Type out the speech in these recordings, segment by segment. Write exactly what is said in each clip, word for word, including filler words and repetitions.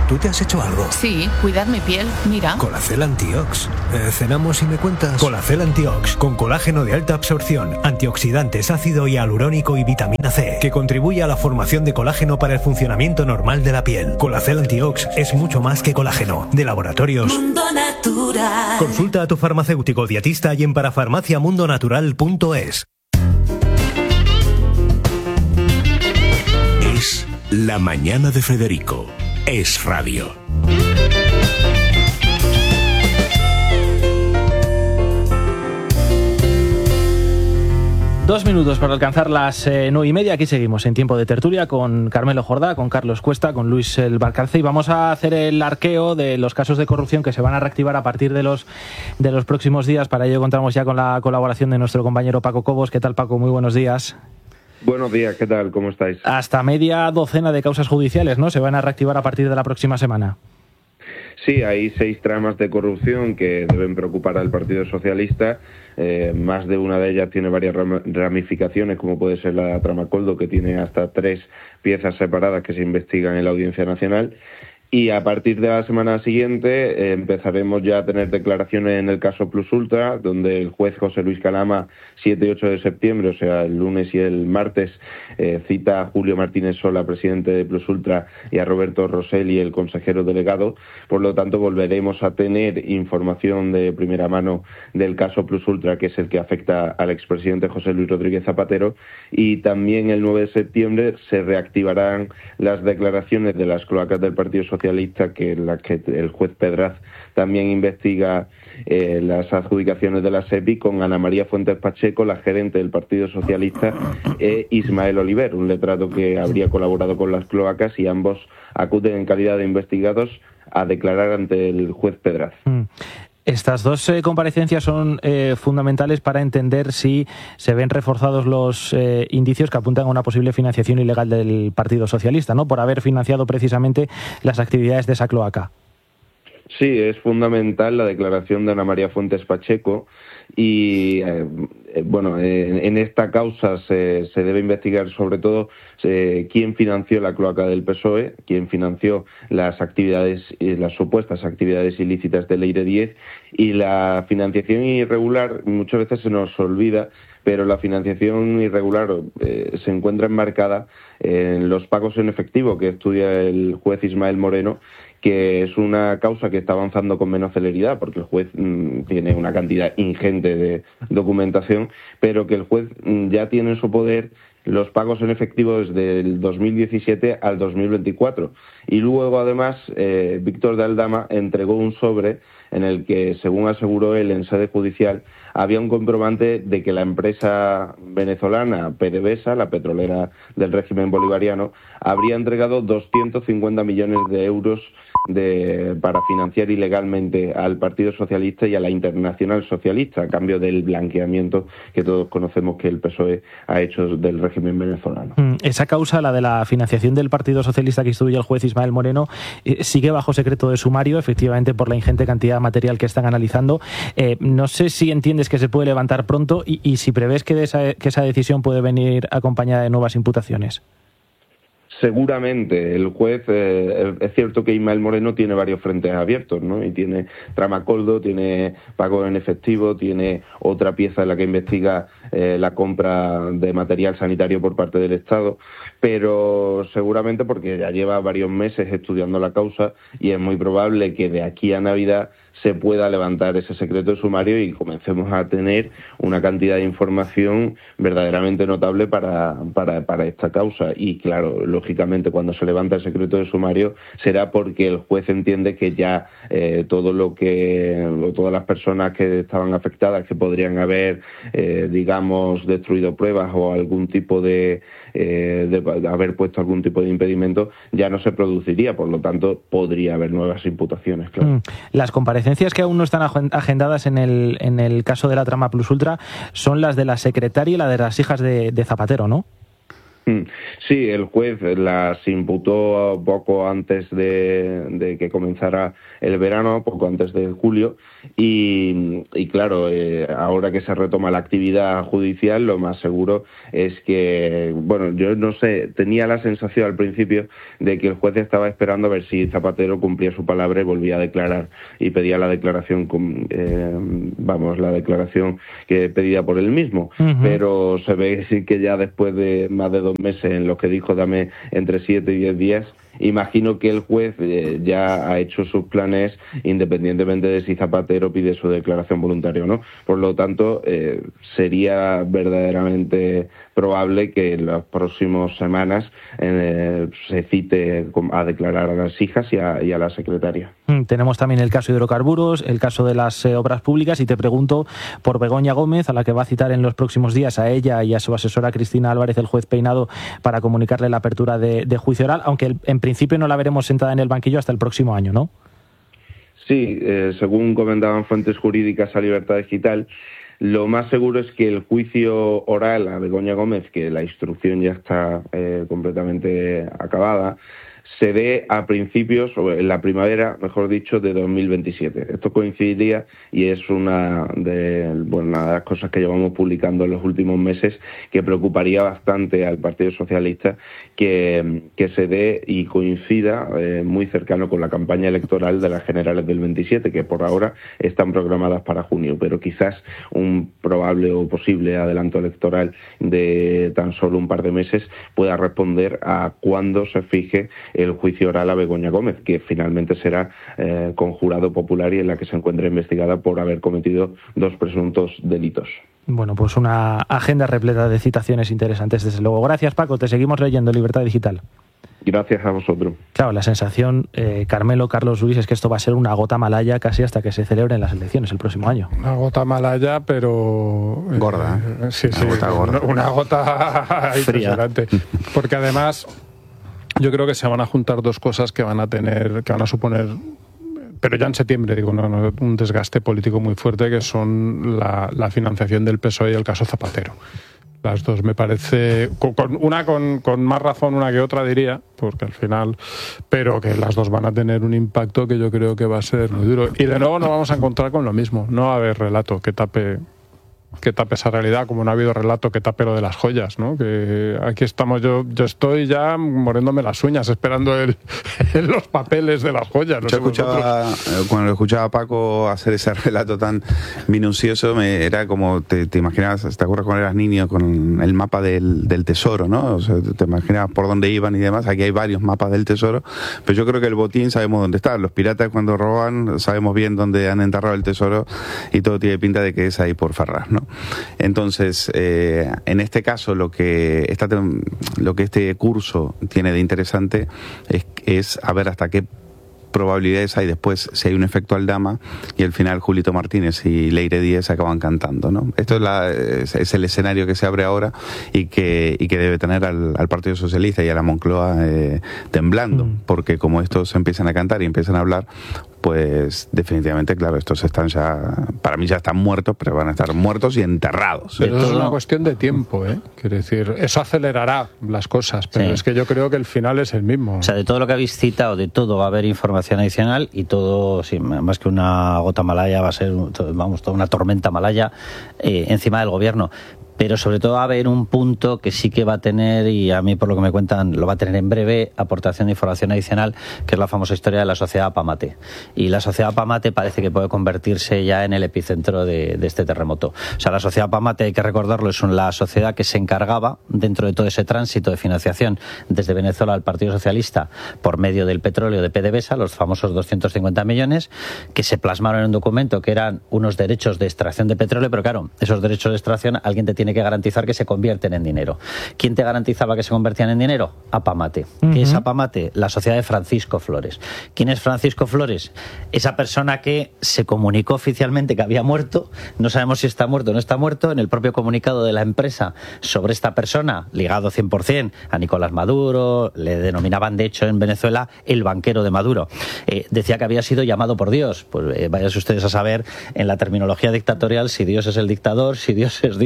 ¿tú te has hecho algo? Sí, cuidar mi piel, mira. Colacel Antiox. Eh, ¿Cenamos y me cuentas? Colacel Antiox, con colágeno de alta absorción, antioxidantes, ácido hialurónico y vitamina C, que contribuye a la formación de colágeno para el funcionamiento normal de la piel. Colacel Antiox es mucho más que colágeno. De Laboratorios Mundo Natural. Consulta a tu farmacéutico dietista y en parafarmacia mundo natural punto es. Es La Mañana de Federico. Es radio. Dos minutos para alcanzar las eh, nueve y media. Aquí seguimos en tiempo de tertulia con Carmelo Jordá, con Carlos Cuesta, con Luis El Valcarce, y vamos a hacer el arqueo de los casos de corrupción que se van a reactivar a partir de los de los próximos días. Para ello contamos ya con la colaboración de nuestro compañero Paco Cobos. ¿Qué tal, Paco? Muy buenos días. Buenos días, ¿qué tal? ¿Cómo estáis? Hasta media docena de causas judiciales, ¿no?, se van a reactivar a partir de la próxima semana. Sí, hay seis tramas de corrupción que deben preocupar al Partido Socialista. Eh, más de una de ellas tiene varias ramificaciones, como puede ser la trama Coldo, que tiene hasta tres piezas separadas que se investigan en la Audiencia Nacional. Y a partir de la semana siguiente eh, empezaremos ya a tener declaraciones en el caso Plus Ultra, donde el juez José Luis Calama, siete y ocho de septiembre, o sea, el lunes y el martes, eh, cita a Julio Martínez Sola, presidente de Plus Ultra, y a Roberto Rosselli, el consejero delegado. Por lo tanto, volveremos a tener información de primera mano del caso Plus Ultra, que es el que afecta al expresidente José Luis Rodríguez Zapatero. Y también el nueve de septiembre se reactivarán las declaraciones de las cloacas del Partido Socialista, Socialista, que en la que el juez Pedraz también investiga eh, las adjudicaciones de la SEPI, con Ana María Fuentes Pacheco, la gerente del Partido Socialista, e Ismael Oliver, un letrado que habría colaborado con las cloacas, y ambos acuden en calidad de investigados a declarar ante el juez Pedraz. Mm. Estas dos eh, comparecencias son eh, fundamentales para entender si se ven reforzados los eh, indicios que apuntan a una posible financiación ilegal del Partido Socialista, ¿no?, por haber financiado precisamente las actividades de esa cloaca. Sí, es fundamental la declaración de Ana María Fuentes Pacheco y, eh, eh, bueno, eh, en esta causa se, se debe investigar sobre todo eh, quién financió la cloaca del P S O E, quién financió las actividades, eh, las supuestas actividades ilícitas del Leire diez, y la financiación irregular muchas veces se nos olvida, pero la financiación irregular eh, se encuentra enmarcada en los pagos en efectivo que estudia el juez Ismael Moreno, que es una causa que está avanzando con menos celeridad, porque el juez mmm, tiene una cantidad ingente de documentación, pero que el juez mmm, ya tiene en su poder los pagos en efectivo desde el dos mil diecisiete al dos mil veinticuatro. Y luego, además, eh, Víctor de Aldama entregó un sobre en el que, según aseguró él en sede judicial, había un comprobante de que la empresa venezolana PDVSA, la petrolera del régimen bolivariano, habría entregado doscientos cincuenta millones de euros de, para financiar ilegalmente al Partido Socialista y a la Internacional Socialista, a cambio del blanqueamiento que todos conocemos que el P S O E ha hecho del régimen venezolano. Esa causa, la de la financiación del Partido Socialista que instruye el juez Ismael Moreno, eh, sigue bajo secreto de sumario, efectivamente, por la ingente cantidad de material que están analizando. Eh, no sé si entiendes que se puede levantar pronto y, y si prevés que, de esa, que esa decisión puede venir acompañada de nuevas imputaciones. Seguramente. El juez, eh, es cierto que Ismael Moreno tiene varios frentes abiertos, ¿no? Y tiene trama Coldo, tiene pago en efectivo, tiene otra pieza en la que investiga eh, la compra de material sanitario por parte del Estado, pero seguramente porque ya lleva varios meses estudiando la causa y es muy probable que de aquí a Navidad se pueda levantar ese secreto de sumario y comencemos a tener una cantidad de información verdaderamente notable para, para, para esta causa. Y claro, lógicamente cuando se levanta el secreto de sumario será porque el juez entiende que ya eh, todo lo que, o todas las personas que estaban afectadas, que podrían haber, eh, digamos, destruido pruebas o algún tipo de, eh, de haber puesto algún tipo de impedimento, ya no se produciría. Por lo tanto, podría haber nuevas imputaciones, claro. Mm. Las comparecencias que aún no están agendadas en el, en el caso de la trama Plus Ultra son las de la secretaria y la de las hijas de, de Zapatero, ¿no? Sí, el juez las imputó poco antes de, de que comenzara el verano, poco antes de julio, y, y claro, eh, ahora que se retoma la actividad judicial, lo más seguro es que, bueno, yo no sé, tenía la sensación al principio de que el juez estaba esperando a ver si Zapatero cumplía su palabra y volvía a declarar, y pedía la declaración, eh, vamos, la declaración que pedida por él mismo, uh-huh. Pero se ve que ya después de más de dos meses en los que dijo dame entre siete y diez días, imagino que el juez eh, ya ha hecho sus planes independientemente de si Zapatero pide su declaración voluntaria o no. Por lo tanto, eh, sería verdaderamente probable que en las próximas semanas eh, se cite a declarar a las hijas y a, y a la secretaria. Tenemos también el caso de hidrocarburos, el caso de las eh, obras públicas, y te pregunto por Begoña Gómez, a la que va a citar en los próximos días a ella y a su asesora Cristina Álvarez, el juez Peinado, para comunicarle la apertura de, de juicio oral, aunque el, en principio no la veremos sentada en el banquillo hasta el próximo año, ¿no? Sí, eh, según comentaban fuentes jurídicas a Libertad Digital, lo más seguro es que el juicio oral a Begoña Gómez, que la instrucción ya está eh, completamente acabada, se dé a principios, o en la primavera, mejor dicho, de dos mil veintisiete. Esto coincidiría y es una de, bueno, una de las cosas que llevamos publicando en los últimos meses, que preocuparía bastante al Partido Socialista que, que se dé y coincida eh, muy cercano con la campaña electoral de las generales del veintisiete, que por ahora están programadas para junio, pero quizás un probable o posible adelanto electoral de tan solo un par de meses pueda responder a cuándo se fije el juicio oral a Begoña Gómez, que finalmente será eh, con jurado popular y en la que se encuentra investigada por haber cometido dos presuntos delitos. Bueno, pues una agenda repleta de citaciones interesantes, desde luego. Gracias, Paco. Te seguimos leyendo Libertad Digital. Gracias a vosotros. Claro, la sensación, eh, Carmelo, Carlos, Luis, es que esto va a ser una gota malaya casi hasta que se celebren las elecciones el próximo año. Una gota malaya, pero... Gorda. Eh, sí, una sí, gota gorda. Una gota impresionante. Porque además... yo creo que se van a juntar dos cosas que van a tener, que van a suponer, pero ya en septiembre, digo, no, no, un desgaste político muy fuerte, que son la, la financiación del P S O E y el caso Zapatero. Las dos me parece, con, con una con, con más razón una que otra diría, porque al final, pero que las dos van a tener un impacto que yo creo que va a ser muy duro. Y de nuevo nos vamos a encontrar con lo mismo, no va a haber relato que tape... que tape esa realidad, como no ha habido relato que tape lo de las joyas, ¿no? Que aquí estamos, yo yo estoy ya muriéndome las uñas esperando el, los papeles de las joyas. No yo sé escuchaba, vosotros. Cuando escuchaba a Paco hacer ese relato tan minucioso, me, era como, te, te imaginabas, ¿te acuerdas cuando eras niño con el mapa del, del tesoro, ¿no? O sea, te imaginabas por dónde iban y demás. Aquí hay varios mapas del tesoro, pero yo creo que el botín sabemos dónde está. Los piratas cuando roban sabemos bien dónde han enterrado el tesoro y todo tiene pinta de que es ahí por Ferraz, ¿no? Entonces, eh, en este caso, lo que, esta, lo que este curso tiene de interesante es, es a ver hasta qué probabilidades hay después, si hay un efecto Aldama, y al final Julito Martínez y Leire Díez acaban cantando, ¿no? Esto es, la, es, es el escenario que se abre ahora y que, y que debe tener al, al Partido Socialista y a la Moncloa eh, temblando, mm. porque como estos empiezan a cantar y empiezan a hablar, pues definitivamente, claro, estos están ya, para mí ya están muertos, pero van a estar muertos y enterrados. Pero eso es una cuestión de tiempo, ¿eh? Quiero decir, eso acelerará las cosas, pero sí. Es que yo creo que el final es el mismo. O sea, de todo lo que habéis citado, de todo va a haber información adicional y todo, sí, más que una gota malaya, va a ser, vamos, toda una tormenta malaya eh, encima del gobierno. Pero sobre todo va a haber un punto que sí que va a tener, y a mí por lo que me cuentan lo va a tener en breve, aportación de información adicional, que es la famosa historia de la sociedad Apamate. Y la sociedad Apamate parece que puede convertirse ya en el epicentro de, de este terremoto. O sea, la sociedad Apamate, hay que recordarlo, es la sociedad que se encargaba, dentro de todo ese tránsito de financiación desde Venezuela al Partido Socialista, por medio del petróleo de PDVSA, los famosos doscientos cincuenta millones, que se plasmaron en un documento que eran unos derechos de extracción de petróleo, pero claro, esos derechos de extracción alguien te tiene tiene que garantizar que se convierten en dinero. ¿Quién te garantizaba que se convertían en dinero? Apamate. Uh-huh. ¿Qué es Apamate? La sociedad de Francisco Flores. ¿Quién es Francisco Flores? Esa persona que se comunicó oficialmente que había muerto, no sabemos si está muerto o no está muerto, en el propio comunicado de la empresa sobre esta persona, ligado cien por ciento a Nicolás Maduro, le denominaban de hecho en Venezuela el banquero de Maduro. Eh, decía que había sido llamado por Dios. Pues eh, váyanse ustedes a saber en la terminología dictatorial si Dios es el dictador, si Dios es Dios, o si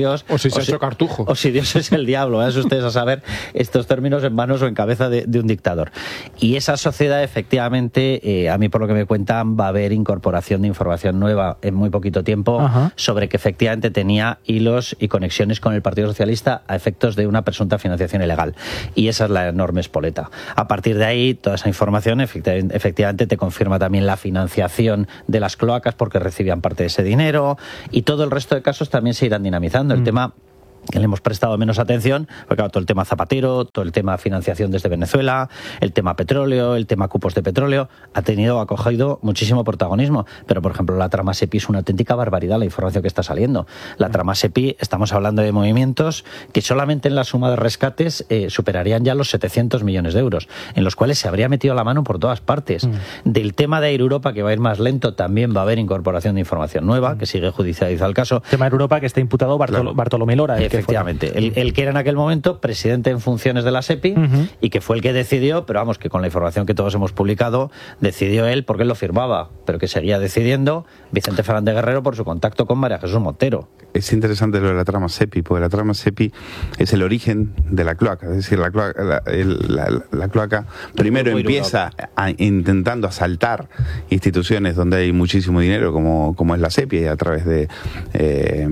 si se ha hecho cartujo. O si Dios es el diablo, váyanse ustedes a saber estos términos en manos o en cabeza de, de un dictador. Y esa sociedad, efectivamente, eh, a mí por lo que me cuentan, va a haber incorporación de información nueva en muy poquito tiempo. Ajá. Sobre que efectivamente tenía hilos y conexiones con el Partido Socialista a efectos de una presunta financiación ilegal. Y esa es la enorme espoleta. A partir de ahí, toda esa información efectivamente te confirma también la financiación de las cloacas porque recibían parte de ese dinero, y todo el resto de casos también se irán dinamizando. El mm. tema que le hemos prestado menos atención, porque claro, todo el tema Zapatero, todo el tema financiación desde Venezuela, el tema petróleo, el tema cupos de petróleo, ha tenido, ha cogido muchísimo protagonismo. Pero, por ejemplo, la trama SEPI es una auténtica barbaridad, la información que está saliendo. La trama SEPI, estamos hablando de movimientos que solamente en la suma de rescates eh, superarían ya los setecientos millones de euros, en los cuales se habría metido la mano por todas partes. Mm. Del tema de Air Europa, que va a ir más lento, también va a haber incorporación de información nueva, mm. que sigue judicializado el caso. El tema de Air Europa, que está imputado Bartol- claro. Bartolomé Lora. Efectivamente, el, el que era en aquel momento presidente en funciones de la SEPI uh-huh. y que fue el que decidió, pero vamos, que con la información que todos hemos publicado, decidió él porque él lo firmaba, pero que seguía decidiendo Vicente Fernández Guerrero por su contacto con María Jesús Montero. Es interesante lo de la trama SEPI, porque la trama SEPI es el origen de la cloaca, es decir, la cloaca, la, el, la, la cloaca primero empieza a, intentando asaltar instituciones donde hay muchísimo dinero, como, como es la SEPI, a través de, eh,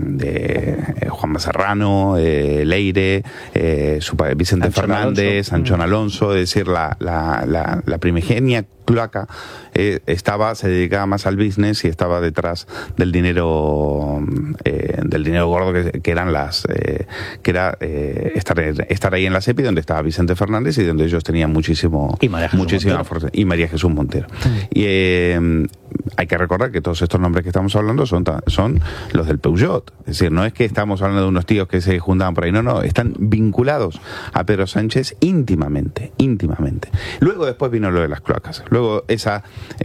de Juan Serrano, eh, Leire, eh, su padre Vicente Anchón Fernández, Alonso. Anchón Alonso, es decir, la, la, la, la primigenia cloaca eh, estaba, se dedicaba más al business y estaba detrás del dinero eh, del dinero gordo que, que eran las eh, que era eh, estar, estar ahí en la SEPI, donde estaba Vicente Fernández y donde ellos tenían muchísimo y María Jesús muchísima fuerza, y María Jesús Montero. Mm. Y eh, hay que recordar que todos estos nombres que estamos hablando son, son los del Peugeot, es decir, no es que estamos hablando de unos tíos que se juntaban por ahí, no, no, están vinculados a Pedro Sánchez íntimamente, íntimamente. Luego después vino lo de las cloacas. Luego esa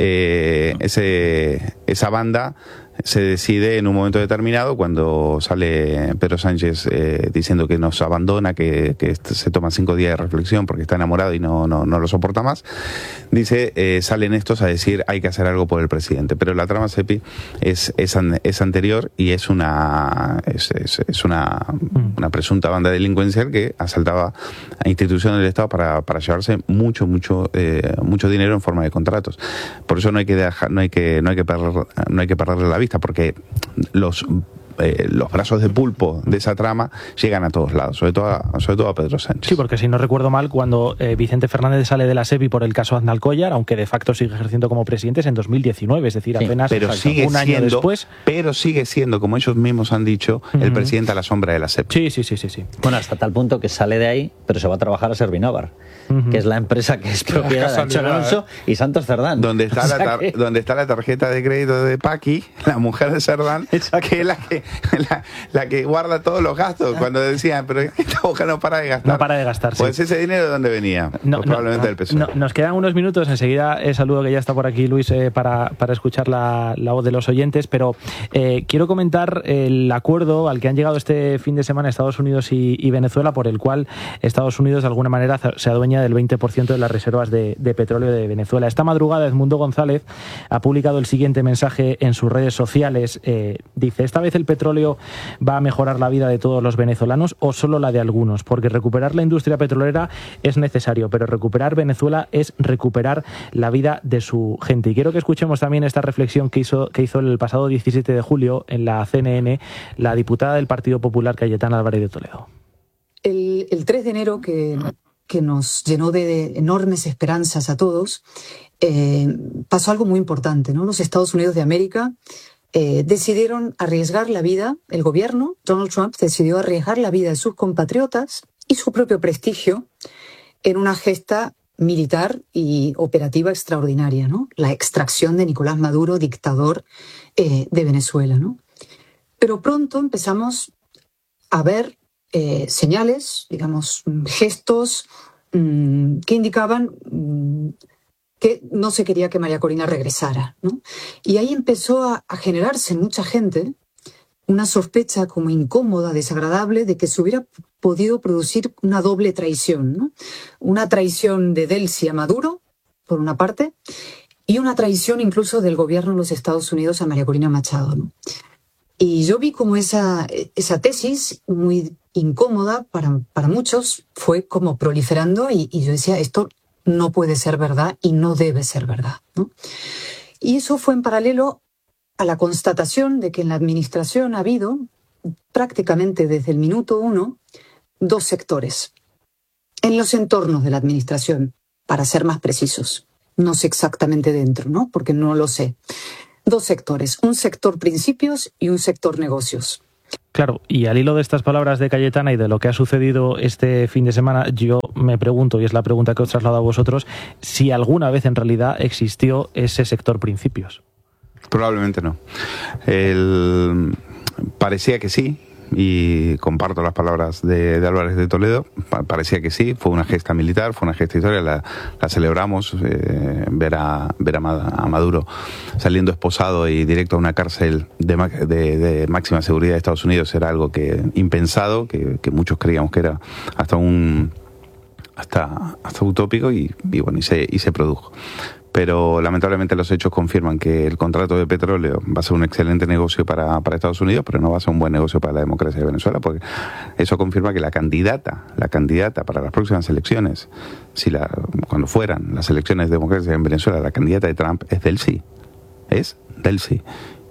eh, ese, esa banda se decide en un momento determinado, cuando sale Pedro Sánchez eh, diciendo que nos abandona, que, que se toma cinco días de reflexión porque está enamorado y no, no, no lo soporta más, dice, eh, salen estos a decir hay que hacer algo por el presidente. Pero la trama SEPI es, es, es anterior y es una es, es, es una, una presunta banda delincuencial que asaltaba a instituciones del Estado para, para llevarse mucho, mucho, eh, mucho dinero en forma de contratos. Por eso no hay que dejar, no hay que, no hay que perder, no hay que perderle la vista, porque los eh, los brazos de pulpo de esa trama llegan a todos lados, sobre todo a, sobre todo a Pedro Sánchez. Sí, porque si no recuerdo mal, cuando eh, Vicente Fernández sale de la SEPI por el caso Aznalcóllar, aunque de facto sigue ejerciendo como presidente, es en dos mil diecinueve, es decir, apenas sí, pero sigue un año siendo, después. Pero sigue siendo, como ellos mismos han dicho, uh-huh. el presidente a la sombra de la SEPI. Sí, sí, sí, sí, sí. Bueno, hasta tal punto que sale de ahí, pero se va a trabajar a Servinovar, uh-huh. que es la empresa que es propiedad de Anchón Alonso y Santos Cerdán. Donde está, o sea la tar- que... donde está la tarjeta de crédito de Paqui, la mujer de Cerdán, Exacto. que es la que, la, la que guarda todos los gastos. Cuando decían, pero esta mujer no para de gastar. No para de gastar, Pues sí. ese dinero, ¿de dónde venía? No, pues probablemente no, del P S O E. No, nos quedan unos minutos. Enseguida eh, saludo que ya está por aquí Luis eh, para, para escuchar la, la voz de los oyentes, pero eh, quiero comentar el acuerdo al que han llegado este fin de semana Estados Unidos y, y Venezuela, por el cual Estados Unidos de alguna manera se adueña del veinte por ciento de las reservas de, de petróleo de Venezuela. Esta madrugada Edmundo González ha publicado el siguiente mensaje en sus redes sociales. Eh, dice, esta vez el petróleo va a mejorar la vida de todos los venezolanos o solo la de algunos, porque recuperar la industria petrolera es necesario, pero recuperar Venezuela es recuperar la vida de su gente. Y quiero que escuchemos también esta reflexión que hizo, que hizo el pasado diecisiete de julio en la C N N la diputada del Partido Popular, Cayetana Álvarez de Toledo. El, el tres de enero, que, que nos llenó de enormes esperanzas a todos, eh, pasó algo muy importante, ¿no? Los Estados Unidos de América eh, decidieron arriesgar la vida, el gobierno, Donald Trump, decidió arriesgar la vida de sus compatriotas y su propio prestigio en una gesta militar y operativa extraordinaria, ¿no? La extracción de Nicolás Maduro, dictador eh, de Venezuela, ¿no? Pero pronto empezamos a ver eh, señales, digamos, gestos mmm, que indicaban mmm, que no se quería que María Corina regresara, ¿no? Y ahí empezó a, a generarse en mucha gente una sospecha como incómoda, desagradable, de que se hubiera podido producir una doble traición, ¿no? Una traición de Delcy a Maduro, por una parte, y una traición incluso del gobierno de los Estados Unidos a María Corina Machado, ¿no? Y yo vi como esa, esa tesis muy incómoda para, para muchos fue como proliferando y, y yo decía, esto no puede ser verdad y no debe ser verdad, ¿no? Y eso fue en paralelo a la constatación de que en la administración ha habido prácticamente desde el minuto uno dos sectores. En los entornos de la administración, para ser más precisos. No sé exactamente dentro, ¿no? Porque no lo sé. Dos sectores, un sector principios y un sector negocios. Claro, y al hilo de estas palabras de Cayetana y de lo que ha sucedido este fin de semana, yo me pregunto, y es la pregunta que os traslado a vosotros, si alguna vez en realidad existió ese sector principios. Probablemente no. El... Parecía que sí, y comparto las palabras de, de Álvarez de Toledo, parecía que sí, fue una gesta militar, fue una gesta histórica, la, la celebramos, eh, ver, a, ver a Maduro saliendo esposado y directo a una cárcel de, de, de máxima seguridad de Estados Unidos era algo que impensado, que, que muchos creíamos que era hasta un hasta, hasta utópico y, y bueno, y se, y se produjo. Pero lamentablemente los hechos confirman que el contrato de petróleo va a ser un excelente negocio para, para Estados Unidos, pero no va a ser un buen negocio para la democracia de Venezuela, porque eso confirma que la candidata, la candidata para las próximas elecciones, si la, cuando fueran las elecciones democráticas en Venezuela, la candidata de Trump es Delcy, es Delcy.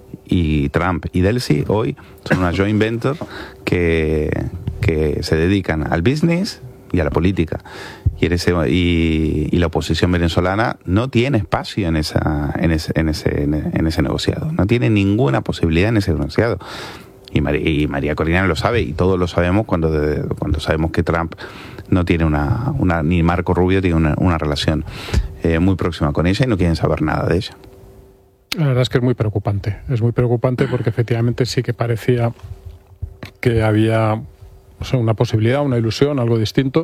Y Trump y Delcy hoy son una joint venture que, que se dedican al business y a la política. Y, ese, y, y la oposición venezolana no tiene espacio en, esa, en, ese, en, ese, en ese negociado. No tiene ninguna posibilidad en ese negociado. Y María, y María Corina lo sabe, y todos lo sabemos cuando, de, cuando sabemos que Trump no tiene una, una ni Marco Rubio tiene una, una relación eh, muy próxima con ella y no quieren saber nada de ella. La verdad es que es muy preocupante. Es muy preocupante porque efectivamente sí que parecía que había... O sea, una posibilidad, una ilusión, algo distinto.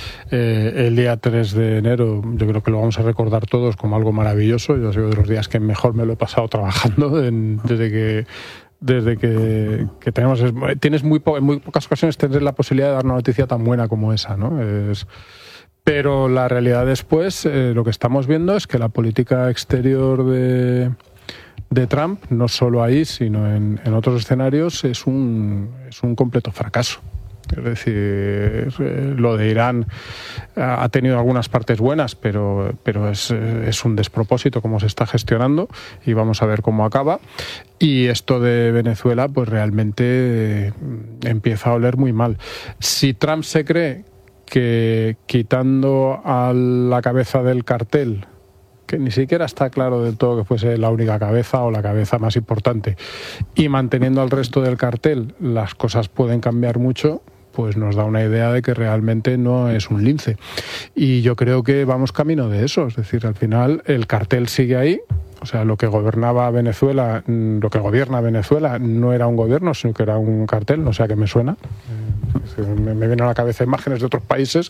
Eh, el día tres de enero yo creo que lo vamos a recordar todos como algo maravilloso. Yo ha sido de los días que mejor me lo he pasado trabajando en, desde que desde que, que tenemos... Es, tienes muy po- en muy pocas ocasiones tienes la posibilidad de dar una noticia tan buena como esa, ¿no? Es, pero la realidad después, eh, lo que estamos viendo es que la política exterior de... de Trump, no solo ahí, sino en, en otros escenarios, es un, es un completo fracaso. Es decir, lo de Irán ha tenido algunas partes buenas, pero, pero es, es un despropósito cómo se está gestionando y vamos a ver cómo acaba. Y esto de Venezuela, pues realmente empieza a oler muy mal. Si Trump se cree que quitando a la cabeza del cartel, que ni siquiera está claro del todo que fuese la única cabeza o la cabeza más importante, y manteniendo al resto del cartel las cosas pueden cambiar mucho, pues nos da una idea de que realmente no es un lince. Y yo creo que vamos camino de eso, es decir, al final el cartel sigue ahí. O sea, lo que gobernaba Venezuela, lo que gobierna Venezuela no era un gobierno, sino que era un cartel, no sé a qué me suena. Me, me vienen a la cabeza imágenes de otros países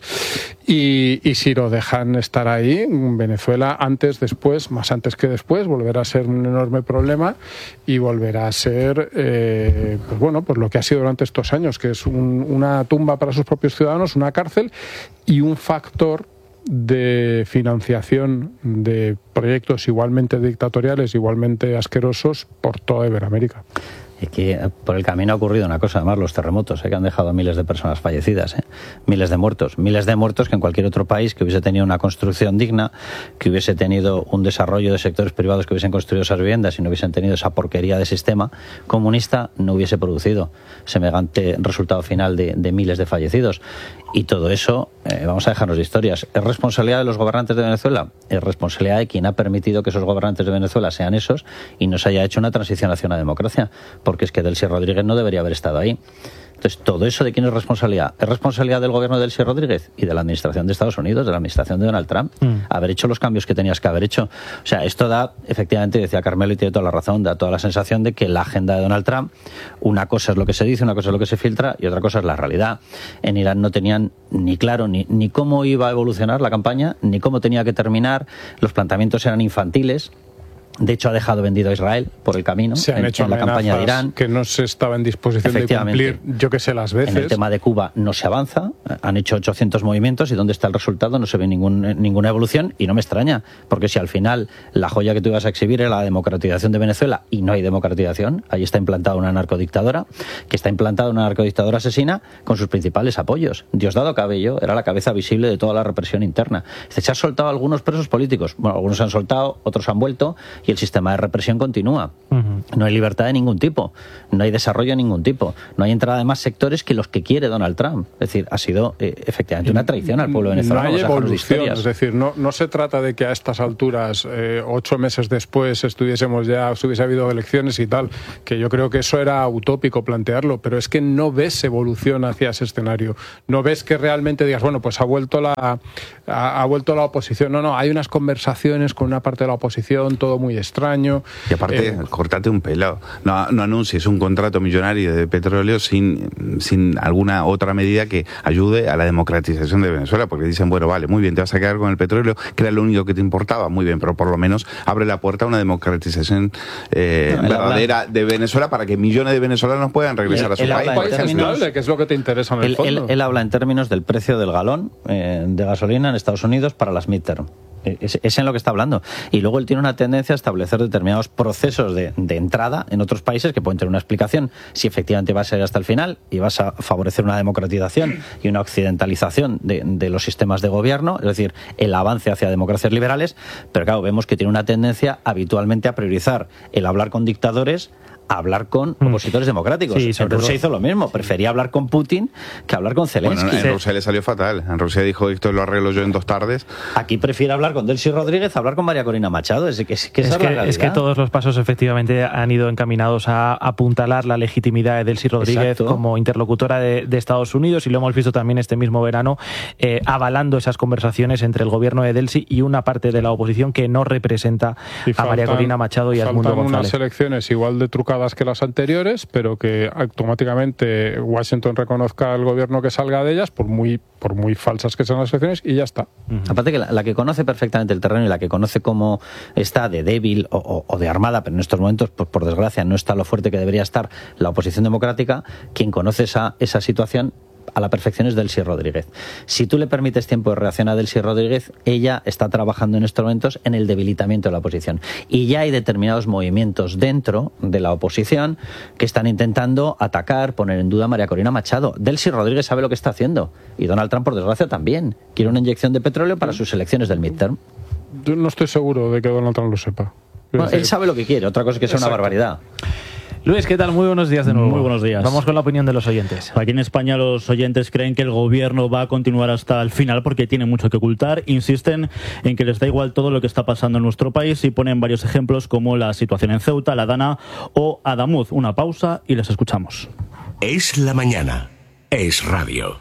y, y si lo dejan estar ahí, Venezuela antes, después, más antes que después, volverá a ser un enorme problema y volverá a ser, eh, pues bueno, pues lo que ha sido durante estos años, que es un, una tumba para sus propios ciudadanos, una cárcel y un factor de financiación de proyectos igualmente dictatoriales, igualmente asquerosos por toda Iberoamérica. Y que por el camino ha ocurrido una cosa, además los terremotos, ¿eh? que han dejado a miles de personas fallecidas, ¿eh? miles de muertos, miles de muertos que en cualquier otro país que hubiese tenido una construcción digna, que hubiese tenido un desarrollo de sectores privados que hubiesen construido esas viviendas y no hubiesen tenido esa porquería de sistema comunista, no hubiese producido semejante resultado final de, de miles de fallecidos. Y todo eso, eh, vamos a dejarnos de historias, ¿es responsabilidad de los gobernantes de Venezuela? Es responsabilidad de quien ha permitido que esos gobernantes de Venezuela sean esos y no se haya hecho una transición hacia una democracia, porque es que Delcy Rodríguez no debería haber estado ahí. Entonces, ¿todo eso de quién es responsabilidad? Es responsabilidad del gobierno de Delcy Rodríguez y de la administración de Estados Unidos, de la administración de Donald Trump, mm. haber hecho los cambios que tenías que haber hecho. O sea, esto da, efectivamente, decía Carmelo y tiene toda la razón, da toda la sensación de que la agenda de Donald Trump, una cosa es lo que se dice, una cosa es lo que se filtra y otra cosa es la realidad. En Irán no tenían ni claro ni, ni cómo iba a evolucionar la campaña, ni cómo tenía que terminar, los planteamientos eran infantiles. De hecho, ha dejado vendido a Israel por el camino. Se han en, hecho en la campaña de Irán. Que no se estaba en disposición de cumplir, yo que sé, las veces. En el tema de Cuba no se avanza. Han hecho ochocientos movimientos y ¿dónde está el resultado? No se ve ningún, ninguna evolución y no me extraña, porque si al final la joya que tú ibas a exhibir era la democratización de Venezuela y no hay democratización, ahí está implantada una narcodictadora, que está implantada una narcodictadora asesina con sus principales apoyos. Diosdado Cabello era la cabeza visible de toda la represión interna. Se han soltado algunos presos políticos. Bueno, algunos se han soltado, otros han vuelto y el sistema de represión continúa. Uh-huh. No hay libertad de ningún tipo, no hay desarrollo de ningún tipo, no hay entrada de más sectores que los que quiere Donald Trump. Es decir, ha sido eh, efectivamente una traición al pueblo venezolano. No hay evolución, es decir, no, no se trata de que a estas alturas, eh, ocho meses después, estuviésemos ya, hubiese habido elecciones y tal, que yo creo que eso era utópico plantearlo, pero es que no ves evolución hacia ese escenario. No ves que realmente digas, bueno, pues ha vuelto la, ha, ha vuelto la oposición. No, no, hay unas conversaciones con una parte de la oposición, todo muy extraño. Y aparte, eh, cortate un pelo. No, no anuncies un contrato millonario de petróleo sin, sin alguna otra medida que ayude a la democratización de Venezuela, porque dicen, bueno, vale, muy bien, te vas a quedar con el petróleo, que era lo único que te importaba, muy bien, pero por lo menos abre la puerta a una democratización eh, no, verdadera habla... de Venezuela para que millones de venezolanos puedan regresar él, a su país. país términos, que es lo que te interesa en el él, fondo. Él, él habla en términos del precio del galón eh, de gasolina en Estados Unidos para las midterm. Es, es en lo que está hablando. Y luego él tiene una tendencia a establecer determinados procesos de, de entrada en otros países que pueden tener una explicación si efectivamente va a ser hasta el final y vas a favorecer una democratización y una occidentalización de, de los sistemas de gobierno, es decir, el avance hacia democracias liberales, pero claro, vemos que tiene una tendencia habitualmente a priorizar el hablar con dictadores a hablar con opositores democráticos. Sí, en Rusia hizo lo mismo, prefería hablar con Putin que hablar con Zelensky. Bueno, en Rusia le salió fatal. En Rusia dijo, esto lo arreglo yo en dos tardes. Aquí prefiere hablar con Delcy Rodríguez a hablar con María Corina Machado. Es que, es que, es, que, es que todos los pasos efectivamente han ido encaminados a apuntalar la legitimidad de Delcy Rodríguez Exacto. como interlocutora de, de Estados Unidos, y lo hemos visto también este mismo verano, eh, avalando esas conversaciones entre el gobierno de Delcy y una parte de la oposición que no representa y a faltan, María Corina Machado y a Edmundo González. Unas elecciones igual de trucadas que las anteriores, pero que automáticamente Washington reconozca al gobierno que salga de ellas, por muy por muy falsas que sean las elecciones, y ya está. Uh-huh. Aparte que la, la que conoce perfectamente el terreno y la que conoce cómo está de débil o, o, o de armada, pero en estos momentos, pues, por desgracia, no está lo fuerte que debería estar la oposición democrática, quien conoce esa, esa situación a la perfección es Delcy Rodríguez. Si tú le permites tiempo de reacción a Delcy Rodríguez, ella está trabajando en estos momentos en el debilitamiento de la oposición. Y ya hay determinados movimientos dentro de la oposición que están intentando atacar, poner en duda a María Corina Machado. Delcy Rodríguez sabe lo que está haciendo. Y Donald Trump, por desgracia, también. Quiere una inyección de petróleo para sus elecciones del midterm. Yo no estoy seguro de que Donald Trump lo sepa. Bueno, él sabe lo que quiere, otra cosa es que sea una barbaridad. Luis, ¿qué tal? Muy buenos días de nuevo. Muy buenos días. Vamos con la opinión de los oyentes. Aquí en España los oyentes creen que el gobierno va a continuar hasta el final porque tiene mucho que ocultar. Insisten en que les da igual todo lo que está pasando en nuestro país y ponen varios ejemplos como la situación en Ceuta, La Dana o Adamuz. Una pausa y les escuchamos. Es la mañana. Es radio.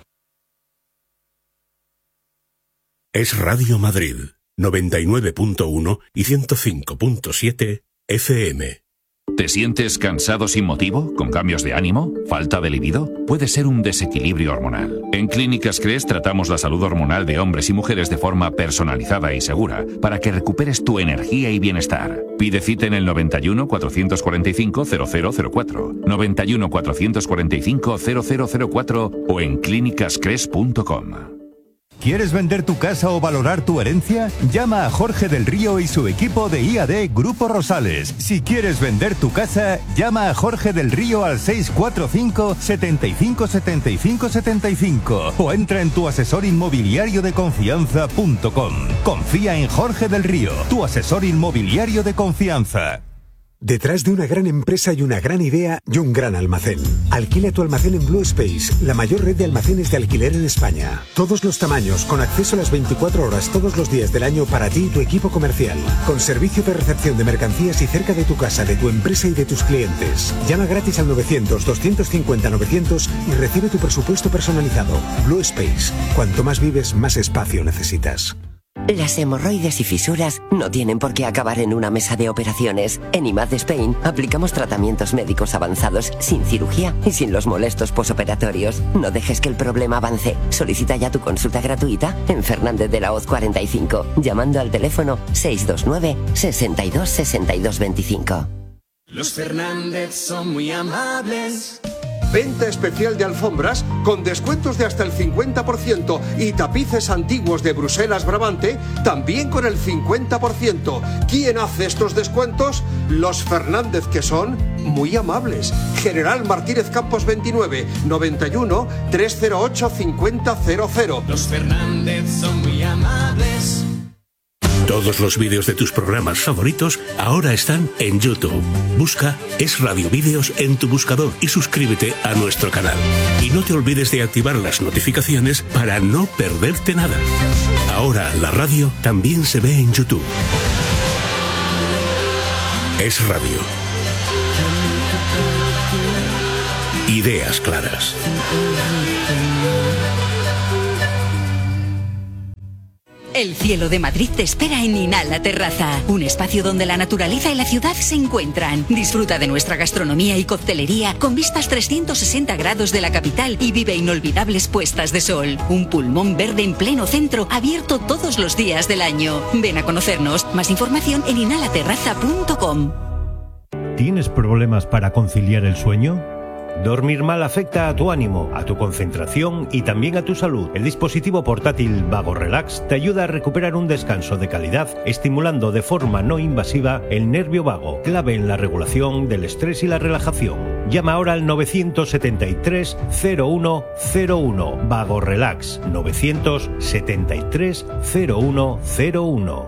Es Radio Madrid, noventa y nueve punto uno y ciento cinco punto siete F M. ¿Te sientes cansado sin motivo? ¿Con cambios de ánimo? ¿Falta de libido? Puede ser un desequilibrio hormonal. En Clínicas Cres tratamos la salud hormonal de hombres y mujeres de forma personalizada y segura para que recuperes tu energía y bienestar. Pide cita en el noventa y uno, cuatrocientos cuarenta y cinco, cero cero cero cuatro, noventa y uno, cuatrocientos cuarenta y cinco, cero cero cero cuatro o en clínicas cres punto com. ¿Quieres vender tu casa o valorar tu herencia? Llama a Jorge del Río y su equipo de I A D Grupo Rosales. Si quieres vender tu casa, llama a Jorge del Río al seis cuatro cinco, setenta y cinco, setenta y cinco, setenta y cinco o entra en tu asesor inmobiliario de confianza punto com. Confía en Jorge del Río, tu asesor inmobiliario de confianza. Detrás de una gran empresa y una gran idea y un gran almacén. Alquila tu almacén en Blue Space, la mayor red de almacenes de alquiler en España. Todos los tamaños, con acceso a las veinticuatro horas todos los días del año para ti y tu equipo comercial. Con servicio de recepción de mercancías y cerca de tu casa, de tu empresa y de tus clientes. Llama gratis al novecientos, doscientos cincuenta, novecientos y recibe tu presupuesto personalizado. Blue Space. Cuanto más vives, más espacio necesitas. Las hemorroides y fisuras no tienen por qué acabar en una mesa de operaciones. En I M A D Spain aplicamos tratamientos médicos avanzados sin cirugía y sin los molestos posoperatorios. No dejes que el problema avance. Solicita ya tu consulta gratuita en Fernández de la Hoz cuarenta y cinco, llamando al teléfono seis dos nueve, sesenta y dos, sesenta y dos veinticinco. Los Fernández son muy amables. Venta especial de alfombras con descuentos de hasta el cincuenta por ciento y tapices antiguos de Bruselas Brabante también con el cincuenta por ciento. ¿Quién hace estos descuentos? Los Fernández, que son muy amables. General Martínez Campos veintinueve, noventa y uno, trescientos ocho, cincuenta cero cero. Los Fernández son muy amables. Todos los vídeos de tus programas favoritos ahora están en YouTube. Busca Es Radio Vídeos en tu buscador y suscríbete a nuestro canal. Y no te olvides de activar las notificaciones para no perderte nada. Ahora la radio también se ve en YouTube. Es Radio. Ideas claras. El cielo de Madrid te espera en Inhala Terraza, un espacio donde la naturaleza y la ciudad se encuentran. Disfruta de nuestra gastronomía y coctelería con vistas trescientos sesenta grados de la capital y vive inolvidables puestas de sol. Un pulmón verde en pleno centro, abierto todos los días del año. Ven a conocernos. Más información en inhala terraza punto com. ¿Tienes problemas para conciliar el sueño? Dormir mal afecta a tu ánimo, a tu concentración y también a tu salud. El dispositivo portátil Vago Relax te ayuda a recuperar un descanso de calidad, estimulando de forma no invasiva el nervio vago, clave en la regulación del estrés y la relajación. Llama ahora al nueve siete tres, cero uno cero uno. Vago Relax, nueve siete tres, cero uno cero uno.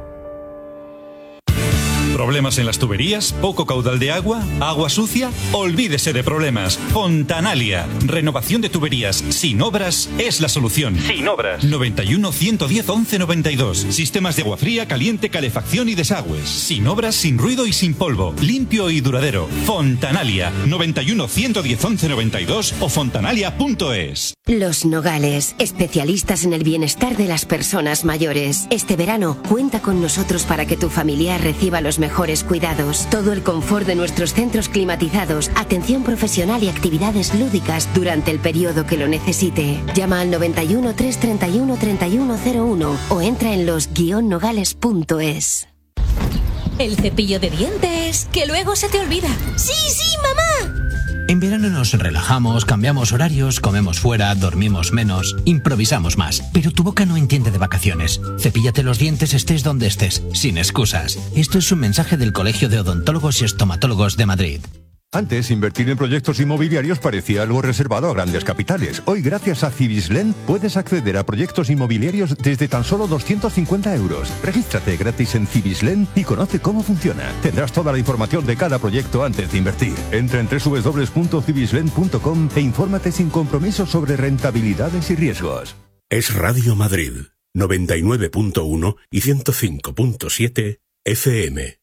¿Problemas en las tuberías? ¿Poco caudal de agua? ¿Agua sucia? Olvídese de problemas. Fontanalia. Renovación de tuberías sin obras es la solución. Sin obras. noventa y uno, ciento diez, once noventa y dos. Sistemas de agua fría, caliente, calefacción y desagües. Sin obras, sin ruido y sin polvo. Limpio y duradero. Fontanalia. noventa y uno, ciento diez, once noventa y dos o fontanalia punto es. Los Nogales, especialistas en el bienestar de las personas mayores. Este verano, cuenta con nosotros para que tu familiar reciba los mejores cuidados. Todo el confort de nuestros centros climatizados, atención profesional y actividades lúdicas durante el periodo que lo necesite. Llama al noventa y uno, trescientos treinta y uno, treinta y uno cero uno o entra en los guion nogales punto es. El cepillo de dientes, que luego se te olvida. ¡Sí, sí, mamá! En verano nos relajamos, cambiamos horarios, comemos fuera, dormimos menos, improvisamos más. Pero tu boca no entiende de vacaciones. Cepíllate los dientes estés donde estés, sin excusas. Esto es un mensaje del Colegio de Odontólogos y Estomatólogos de Madrid. Antes, invertir en proyectos inmobiliarios parecía algo reservado a grandes capitales. Hoy, gracias a Cibislen, puedes acceder a proyectos inmobiliarios desde tan solo doscientos cincuenta euros. Regístrate gratis en Cibislen y conoce cómo funciona. Tendrás toda la información de cada proyecto antes de invertir. Entra en doble u doble u doble u punto cibislen punto com e infórmate sin compromiso sobre rentabilidades y riesgos. Es Radio Madrid, noventa y nueve punto uno y ciento cinco punto siete F M.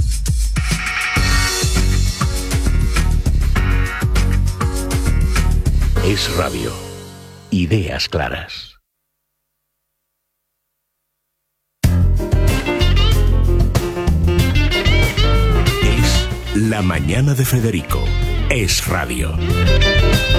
Es Radio. Ideas claras. Es La Mañana de Federico. Es Radio.